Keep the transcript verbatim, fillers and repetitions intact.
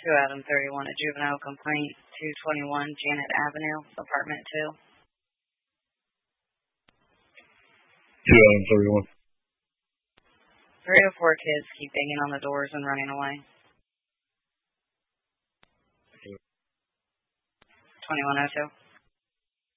two Adam thirty-one, a juvenile complaint, two twenty-one Janet Avenue, apartment two. two Adam thirty-one. Three or four kids keep banging on the doors and running away. twenty-one oh two.